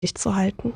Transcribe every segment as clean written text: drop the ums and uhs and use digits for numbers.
dich zu halten?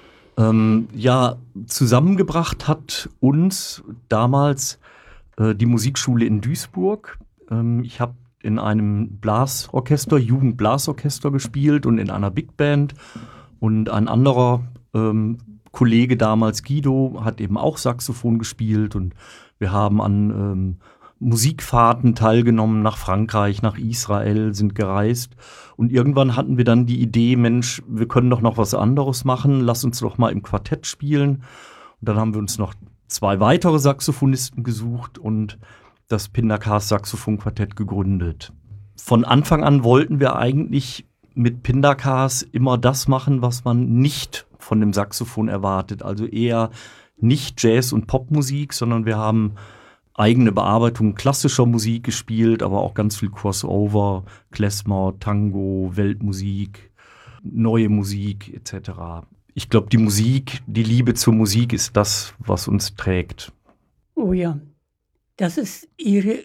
Ja, zusammengebracht hat uns damals die Musikschule in Duisburg. Ich habe in einem Blasorchester, Jugendblasorchester gespielt und in einer Big Band. Und ein anderer Kollege damals, Guido, hat eben auch Saxophon gespielt. Und wir haben an Musikfahrten teilgenommen nach Frankreich, nach Israel, sind gereist. Und irgendwann hatten wir dann die Idee, Mensch, wir können doch noch was anderes machen, lass uns doch mal im Quartett spielen. Und dann haben wir uns noch 2 weitere Saxophonisten gesucht und das Pindakas Saxophonquartett gegründet. Von Anfang an wollten wir eigentlich mit Pindakas immer das machen, was man nicht von dem Saxophon erwartet. Also eher nicht Jazz- und Popmusik, sondern wir haben eigene Bearbeitung klassischer Musik gespielt, aber auch ganz viel Crossover, Klezmer, Tango, Weltmusik, neue Musik etc. Ich glaube, die Musik, die Liebe zur Musik ist das, was uns trägt. Oh ja, das ist ihr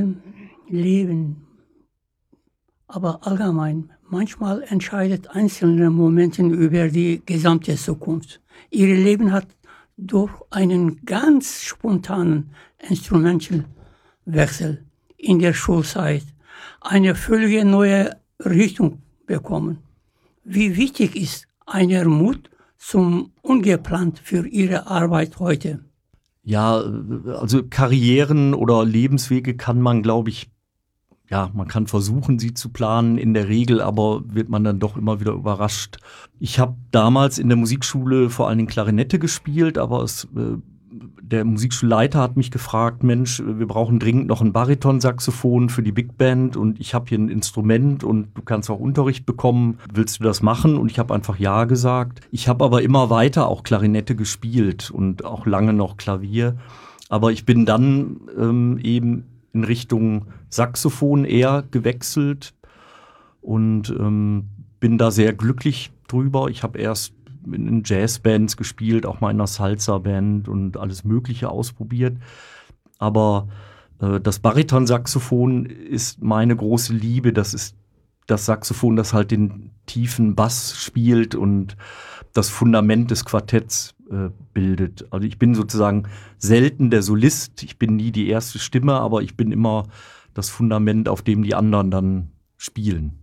Leben. Aber allgemein, manchmal entscheidet einzelne Momente über die gesamte Zukunft. Ihr Leben hat durch einen ganz spontanen Instrumentenwechsel in der Schulzeit eine völlig neue Richtung bekommen. Wie wichtig ist einer Mut zum Ungeplant für Ihre Arbeit heute? Ja, also Karrieren oder Lebenswege kann man, glaube ich, ja, man kann versuchen, sie zu planen. In der Regel aber wird man dann doch immer wieder überrascht. Ich habe damals in der Musikschule vor allen Dingen Klarinette gespielt, aber der Musikschulleiter hat mich gefragt, Mensch, wir brauchen dringend noch ein Baritonsaxophon für die Big Band und ich habe hier ein Instrument und du kannst auch Unterricht bekommen. Willst du das machen? Und ich habe einfach ja gesagt. Ich habe aber immer weiter auch Klarinette gespielt und auch lange noch Klavier. Aber ich bin dann eben in Richtung Saxophon eher gewechselt und bin da sehr glücklich drüber. Ich habe erst in Jazzbands gespielt, auch mal in einer Salsa-Band und alles Mögliche ausprobiert. Aber das Baritonsaxophon ist meine große Liebe. Das ist das Saxophon, das halt den tiefen Bass spielt und das Fundament des Quartetts bildet. Also ich bin sozusagen selten der Solist. Ich bin nie die erste Stimme, aber ich bin immer das Fundament, auf dem die anderen dann spielen.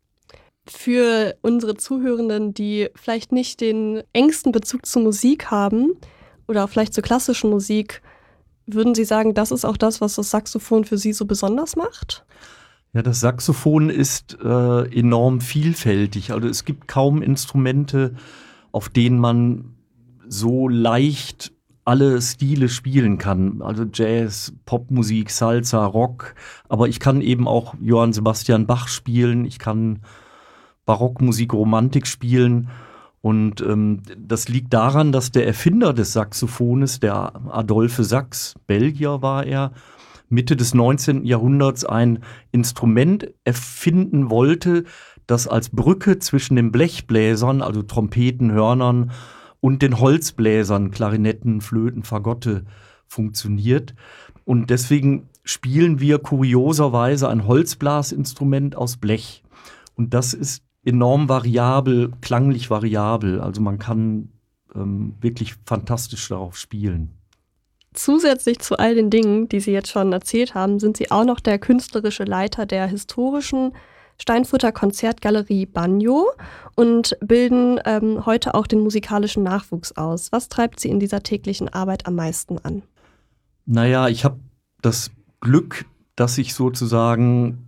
Für unsere Zuhörenden, die vielleicht nicht den engsten Bezug zur Musik haben oder vielleicht zur klassischen Musik, würden Sie sagen, das ist auch das, was das Saxophon für Sie so besonders macht? Ja, das Saxophon ist enorm vielfältig. Also es gibt kaum Instrumente, auf denen man so leicht alle Stile spielen kann. Also Jazz, Popmusik, Salsa, Rock. Aber ich kann eben auch Johann Sebastian Bach spielen. Ich kann Barockmusik, Romantik spielen. Und das liegt daran, dass der Erfinder des Saxophones, der Adolphe Sax, Belgier war er, Mitte des 19. Jahrhunderts ein Instrument erfinden wollte, das als Brücke zwischen den Blechbläsern, also Trompeten, Hörnern, und den Holzbläsern, Klarinetten, Flöten, Fagotte funktioniert. Und deswegen spielen wir kurioserweise ein Holzblasinstrument aus Blech. Und das ist enorm variabel, klanglich variabel. Also man kann wirklich fantastisch darauf spielen. Zusätzlich zu all den Dingen, die Sie jetzt schon erzählt haben, sind Sie auch noch der künstlerische Leiter der historischen Steinfurter Konzertgalerie Banjo und bilden heute auch den musikalischen Nachwuchs aus. Was treibt Sie in dieser täglichen Arbeit am meisten an? Naja, ich habe das Glück, dass ich sozusagen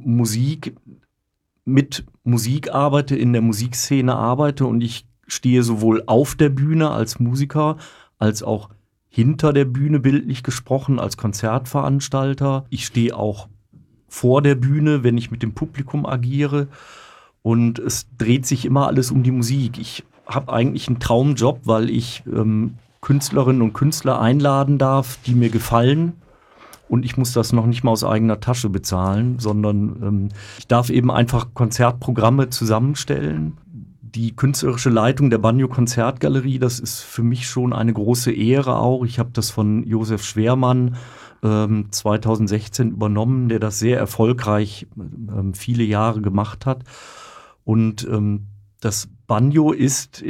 mit Musik arbeite, in der Musikszene arbeite und ich stehe sowohl auf der Bühne als Musiker, als auch hinter der Bühne, bildlich gesprochen, als Konzertveranstalter. Ich stehe auch vor der Bühne, wenn ich mit dem Publikum agiere. Und es dreht sich immer alles um die Musik. Ich habe eigentlich einen Traumjob, weil ich Künstlerinnen und Künstler einladen darf, die mir gefallen. Und ich muss das noch nicht mal aus eigener Tasche bezahlen, sondern ich darf eben einfach Konzertprogramme zusammenstellen. Die künstlerische Leitung der Banjo-Konzertgalerie, das ist für mich schon eine große Ehre auch. Ich habe das von Josef Schwermann 2016 übernommen, der das sehr erfolgreich viele Jahre gemacht hat. Und das Banjo ist